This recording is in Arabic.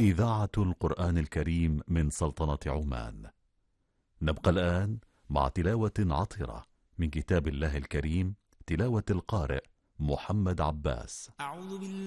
إذاعة القرآن الكريم من سلطنة عمان. نبقى الآن مع تلاوة عطرة من كتاب الله الكريم، تلاوة القارئ محمد عباس.